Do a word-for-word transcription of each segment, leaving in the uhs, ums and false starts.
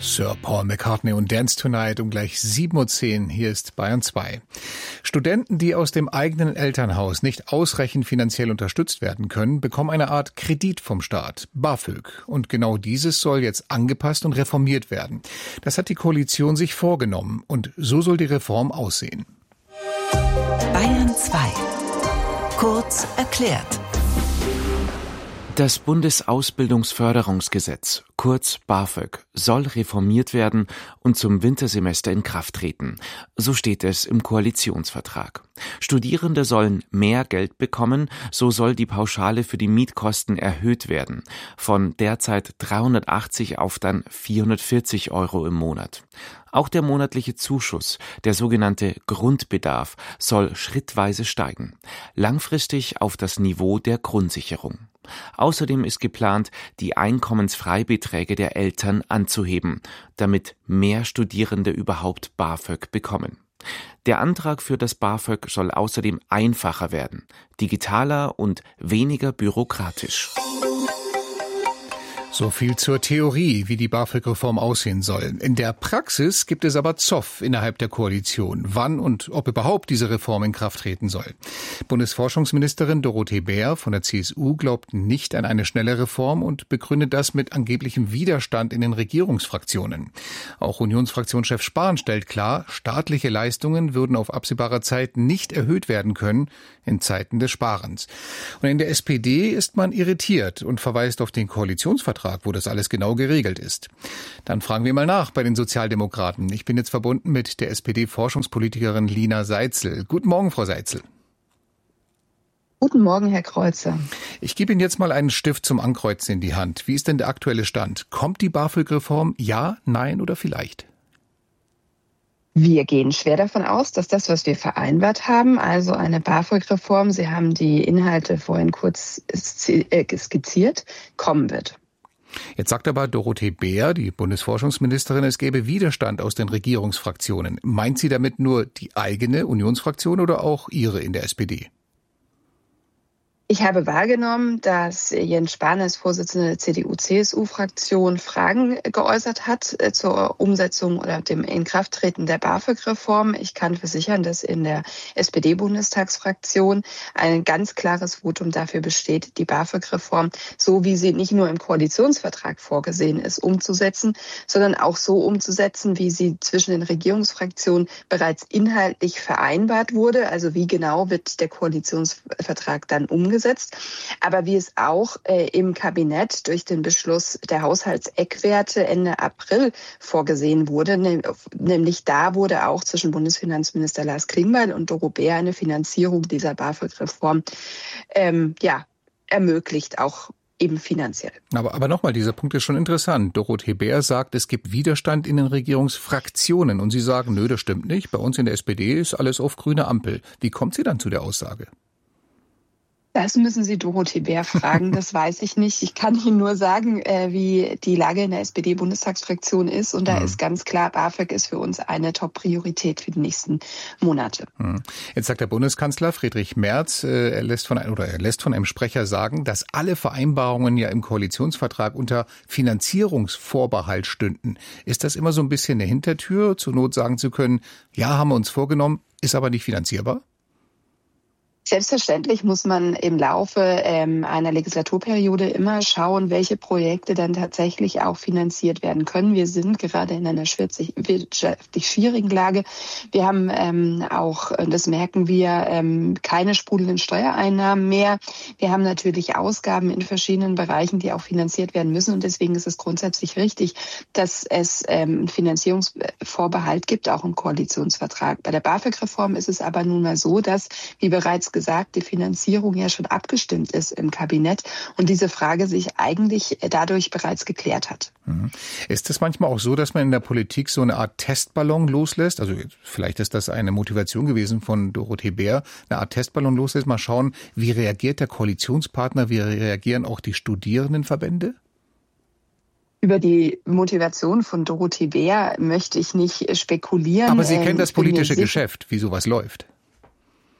Sir Paul McCartney und Dance Tonight um gleich sieben Uhr zehn. Hier ist Bayern zwei. Studenten, die aus dem eigenen Elternhaus nicht ausreichend finanziell unterstützt werden können, bekommen eine Art Kredit vom Staat, BAföG. Und genau dieses soll jetzt angepasst und reformiert werden. Das hat die Koalition sich vorgenommen. Und so soll die Reform aussehen. Bayern zwei. Kurz erklärt. Das Bundesausbildungsförderungsgesetz, kurz BAföG, soll reformiert werden und zum Wintersemester in Kraft treten. So steht es im Koalitionsvertrag. Studierende sollen mehr Geld bekommen, so soll die Pauschale für die Mietkosten erhöht werden, von derzeit dreihundertachtzig auf dann vierhundertvierzig Euro im Monat. Auch der monatliche Zuschuss, der sogenannte Grundbedarf, soll schrittweise steigen, langfristig auf das Niveau der Grundsicherung. Außerdem ist geplant, die Einkommensfreibeträge der Eltern anzuheben, damit mehr Studierende überhaupt BAföG bekommen. Der Antrag für das BAföG soll außerdem einfacher werden, digitaler und weniger bürokratisch. So viel zur Theorie, wie die BAföG-Reform aussehen soll. In der Praxis gibt es aber Zoff innerhalb der Koalition, wann und ob überhaupt diese Reform in Kraft treten soll. Bundesforschungsministerin Dorothee Bär von der C S U glaubt nicht an eine schnelle Reform und begründet das mit angeblichem Widerstand in den Regierungsfraktionen. Auch Unionsfraktionschef Spahn stellt klar, staatliche Leistungen würden auf absehbare Zeit nicht erhöht werden können in Zeiten des Sparens. Und in der S P D ist man irritiert und verweist auf den Koalitionsvertrag, wo das alles genau geregelt ist. Dann fragen wir mal nach bei den Sozialdemokraten. Ich bin jetzt verbunden mit der S P D-Forschungspolitikerin Lina Seitzel. Guten Morgen, Frau Seitzel. Guten Morgen, Herr Kreuzer. Ich gebe Ihnen jetzt mal einen Stift zum Ankreuzen in die Hand. Wie ist denn der aktuelle Stand? Kommt die BAföG-Reform? Ja, nein oder vielleicht? Wir gehen schwer davon aus, dass das, was wir vereinbart haben, also eine BAföG-Reform, Sie haben die Inhalte vorhin kurz skizziert, kommen wird. Jetzt sagt aber Dorothee Bär, die Bundesforschungsministerin, es gäbe Widerstand aus den Regierungsfraktionen. Meint sie damit nur die eigene Unionsfraktion oder auch Ihre in der S P D? Ich habe wahrgenommen, dass Jens Spahn als Vorsitzender der C D U-C S U-Fraktion Fragen geäußert hat zur Umsetzung oder dem Inkrafttreten der BAföG-Reform. Ich kann versichern, dass in der S P D-Bundestagsfraktion ein ganz klares Votum dafür besteht, die BAföG-Reform, so wie sie nicht nur im Koalitionsvertrag vorgesehen ist, umzusetzen, sondern auch so umzusetzen, wie sie zwischen den Regierungsfraktionen bereits inhaltlich vereinbart wurde. Also wie genau wird der Koalitionsvertrag dann umgesetzt? Aber wie es auch äh, im Kabinett durch den Beschluss der Haushaltseckwerte Ende April vorgesehen wurde, ne, nämlich da wurde auch zwischen Bundesfinanzminister Lars Klingbeil und Doro Bär eine Finanzierung dieser BAföG-Reform ähm, ja, ermöglicht, auch eben finanziell. Aber, aber nochmal, dieser Punkt ist schon interessant. Dorothee Bär sagt, es gibt Widerstand in den Regierungsfraktionen und Sie sagen, nö, das stimmt nicht. Bei uns in der S P D ist alles auf grüne Ampel. Wie kommt sie dann zu der Aussage? Das müssen Sie Dorothee Bär fragen, das weiß ich nicht. Ich kann Ihnen nur sagen, wie die Lage in der S P D-Bundestagsfraktion ist. Und da mhm. ist ganz klar, BAföG ist für uns eine Top-Priorität für die nächsten Monate. Mhm. Jetzt sagt der Bundeskanzler Friedrich Merz, er lässt von einem, oder er lässt von einem Sprecher sagen, dass alle Vereinbarungen ja im Koalitionsvertrag unter Finanzierungsvorbehalt stünden. Ist das immer so ein bisschen eine Hintertür, zur Not sagen zu können, ja, haben wir uns vorgenommen, ist aber nicht finanzierbar? Selbstverständlich muss man im Laufe ähm, einer Legislaturperiode immer schauen, welche Projekte dann tatsächlich auch finanziert werden können. Wir sind gerade in einer wirtschaftlich schwierigen Lage. Wir haben ähm, auch, das merken wir, ähm, keine sprudelnden Steuereinnahmen mehr. Wir haben natürlich Ausgaben in verschiedenen Bereichen, die auch finanziert werden müssen. Und deswegen ist es grundsätzlich richtig, dass es ähm, einen Finanzierungsvorbehalt gibt, auch im Koalitionsvertrag. Bei der BAföG-Reform ist es aber nun mal so, dass, wie bereits gesagt, die Finanzierung ja schon abgestimmt ist im Kabinett und diese Frage sich eigentlich dadurch bereits geklärt hat. Ist es manchmal auch so, dass man in der Politik so eine Art Testballon loslässt? Also vielleicht ist das eine Motivation gewesen von Dorothee Bär, eine Art Testballon loslässt. Mal schauen, wie reagiert der Koalitionspartner, wie reagieren auch die Studierendenverbände? Über die Motivation von Dorothee Bär möchte ich nicht spekulieren. Aber Sie kennen das politische Geschäft, wie sowas läuft.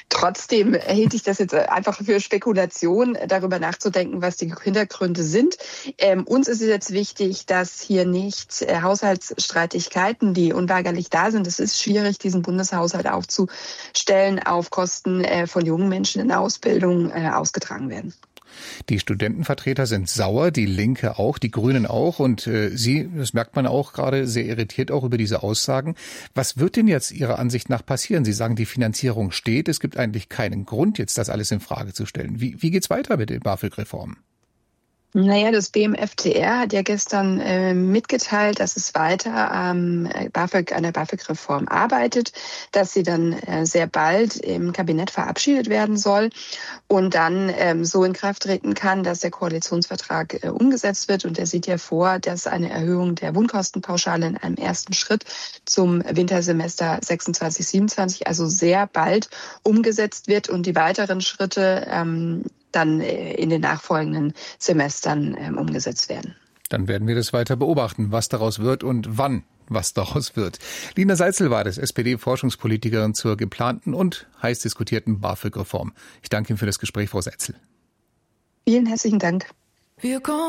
Trotzdem hielt ich das jetzt einfach für Spekulation, darüber nachzudenken, was die Hintergründe sind. Ähm, uns ist es jetzt wichtig, dass hier nicht äh, Haushaltsstreitigkeiten, die unweigerlich da sind, es ist schwierig, diesen Bundeshaushalt aufzustellen, auf Kosten äh, von jungen Menschen in der Ausbildung äh, ausgetragen werden. Die Studentenvertreter sind sauer, die Linke auch, die Grünen auch und äh, Sie, das merkt man auch gerade, sehr irritiert auch über diese Aussagen. Was wird denn jetzt Ihrer Ansicht nach passieren? Sie sagen, die Finanzierung steht, es gibt eigentlich keinen Grund, jetzt das alles in Frage zu stellen. Wie, wie geht's weiter mit den BAföG-Reformen? Naja, das B M F T R hat ja gestern äh, mitgeteilt, dass es weiter am ähm, BAföG, an der BAföG-Reform arbeitet, dass sie dann äh, sehr bald im Kabinett verabschiedet werden soll und dann ähm, so in Kraft treten kann, dass der Koalitionsvertrag äh, umgesetzt wird. Und der sieht ja vor, dass eine Erhöhung der Wohnkostenpauschale in einem ersten Schritt zum Wintersemester sechsundzwanzig siebenundzwanzig, also sehr bald umgesetzt wird und die weiteren Schritte ähm, dann in den nachfolgenden Semestern ähm, umgesetzt werden. Dann werden wir das weiter beobachten, was daraus wird und wann was daraus wird. Lina Seitzel war das, S P D-Forschungspolitikerin zur geplanten und heiß diskutierten BAföG-Reform. Ich danke Ihnen für das Gespräch, Frau Seitzel. Vielen herzlichen Dank. Wir kommen